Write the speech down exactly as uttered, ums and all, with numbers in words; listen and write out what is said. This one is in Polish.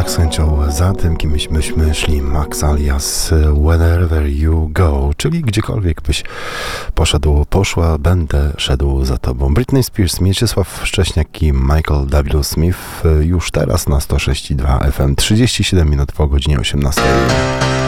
tak z chęcią za tym, kimś byśmy szli. Max alias Wherever You Go, czyli gdziekolwiek byś poszedł, poszła, będę szedł za tobą. Britney Spears, Mieczysław Szcześniak i Michael W. Smith już teraz na sto sześć i dwa F M. trzydzieści siedem minut po godzinie osiemnastej.